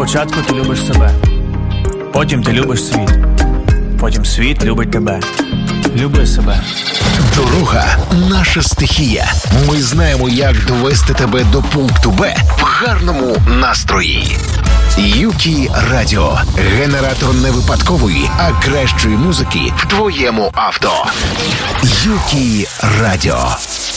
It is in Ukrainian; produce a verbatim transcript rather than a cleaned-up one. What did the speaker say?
Спочатку ти любиш себе, потім ти любиш світ, потім світ любить тебе. Люби себе. Дорога – наша стихія. Ми знаємо, як довести тебе до пункту Б в гарному настрої. Юкі Радіо. Генератор не випадкової, а кращої музики в твоєму авто. Юкі Радіо.